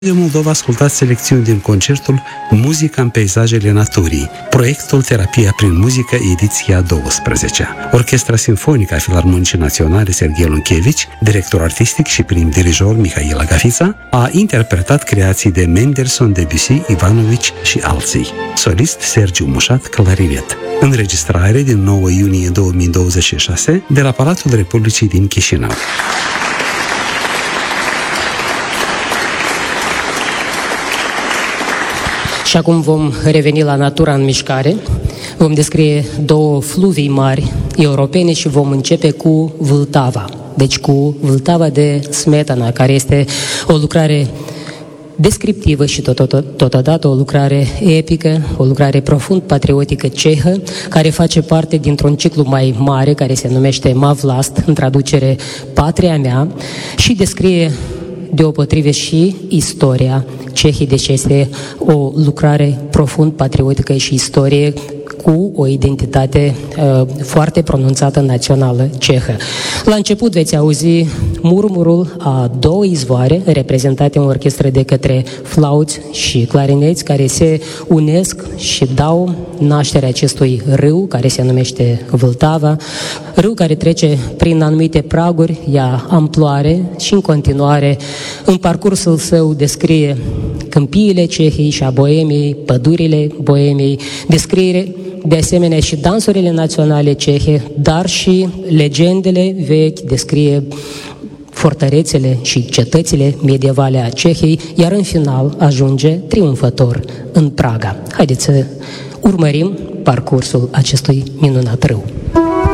De Moldova ascultați selecțiuni din concertul Muzica în peisajele naturii, proiectul Terapia prin muzică, ediția 12. Orchestra Sinfonică a Filarmonicii Naționale Serghei Lunchevici, director artistic și prim dirijor Mihail Agafița, a interpretat creații de Mendelssohn, Debussy, Ivanovici și alții. Solist Sergiu Mușat, clarinet. Înregistrare din 9 iunie 2026 de la Palatul Republicii din Chișinău. Și acum vom reveni la natura în mișcare. Vom descrie două fluvii mari europene și vom începe cu Vltava. Deci cu Vltava de Smetana, care este o lucrare descriptivă și totodată o lucrare epică, o lucrare profund patriotică cehă, care face parte dintr-un ciclu mai mare, care se numește Mavlast, în traducere Patria mea, și descrie deopotrivă și istoria Cehii, deci este o lucrare profund patriotică și istorie cu o identitate foarte pronunțată națională cehă. La început veți auzi murmurul a două izvoare reprezentate în orchestră de către flauți și clarineți, care se unesc și dau nașterea acestui râu care se numește Vltava, râu care trece prin anumite praguri, ia amploare și în continuare în parcursul său descrie câmpiile Cehiei și a Boemiei, pădurile Boemiei, descrie de asemenea și dansurile naționale cehe, dar și legendele vechi, descrie fortărețele și cetățile medievale a Cehiei, iar în final ajunge triumfător în Praga. Haideți să urmărim parcursul acestui minunat râu.